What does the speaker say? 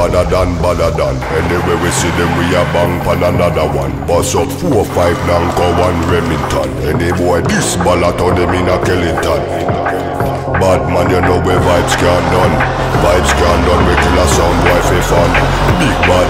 badder than. Anyway we see them we a bang pan another one. Bust up 4, 5 Nanko, 1 Remington. Any boy this ballot on them in a Kellington. Bad man, you know where vibes can done. Vibes can done, we kill a sound boy for fun. Big bad